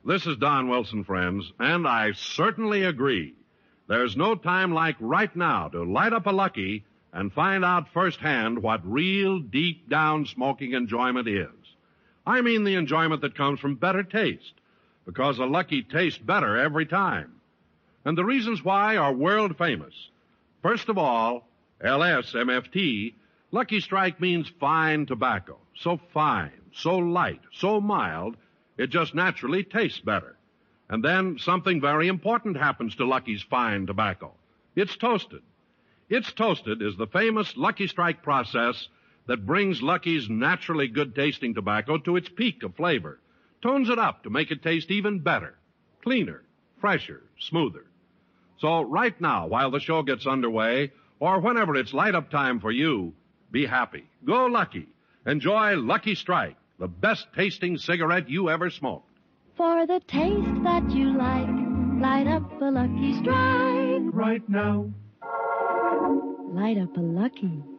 This is Don Wilson, friends, and I certainly agree. There's no time like right now to light up a Lucky and find out firsthand what real deep-down smoking enjoyment is. I mean the enjoyment that comes from better taste, because a Lucky tastes better every time. And the reasons why are world famous. First of all, LSMFT, Lucky Strike means fine tobacco. So fine, so light, so mild, it just naturally tastes better. And then something very important happens to Lucky's fine tobacco. It's toasted. It's toasted is the famous Lucky Strike process that brings Lucky's naturally good-tasting tobacco to its peak of flavor, tones it up to make it taste even better, cleaner, fresher, smoother. So right now, while the show gets underway, or whenever it's light-up time for you, be happy. Go Lucky. Enjoy Lucky Strike, the best-tasting cigarette you ever smoked. For the taste that you like, light up a Lucky Strike. Right now. Light up a Lucky.